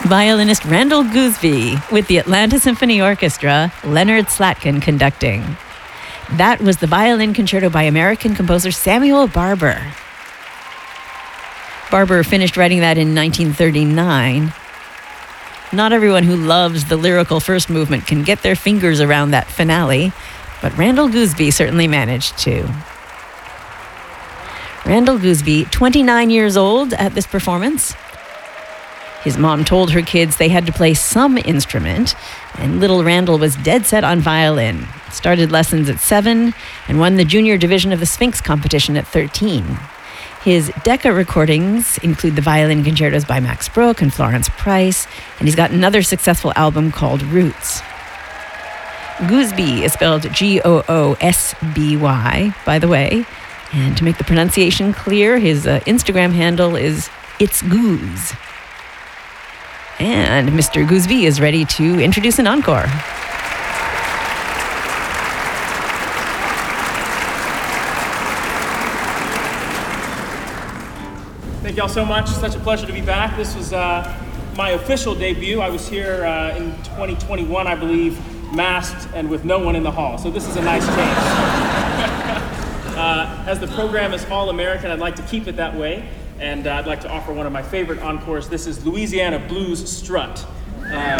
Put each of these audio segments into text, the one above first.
violinist Randall Gooseby with the Atlanta Symphony Orchestra, Leonard Slatkin conducting. That was the violin concerto by American composer Samuel Barber. Barber finished writing that in 1939. Not everyone who loves the lyrical first movement can get their fingers around that finale, but Randall Gooseby certainly managed to. Randall Gooseby, 29 years old at this performance. His mom told her kids they had to play some instrument, and little Randall was dead set on violin. Started lessons at 7 and won the junior division of the Sphinx competition at 13. His Decca recordings include the violin concertos by Max Bruch and Florence Price, and he's got another successful album called Roots. Gooseby is spelled Goosby, by the way. And to make the pronunciation clear, his Instagram handle is It's Goose. And Mr. Gooseby is ready to introduce an encore. Thank y'all so much. Such a pleasure to be back. This was my official debut. I was here in 2021, I believe, masked and with no one in the hall. So this is a nice change. As the program is all-American, I'd like to keep it that way, and I'd like to offer one of my favorite encores. This is Louisiana Blues Strut. A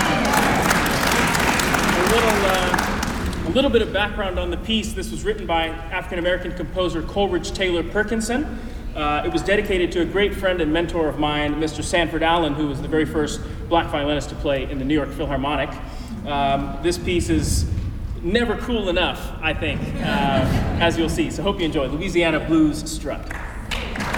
little bit of background on the piece. This was written by African-American composer Coleridge Taylor Perkinson. It was dedicated to a great friend and mentor of mine, Mr. Sanford Allen, who was the very first black violinist to play in the New York Philharmonic. This piece is never cool enough, I think, as you'll see. So hope you enjoy Louisiana Blues Strut.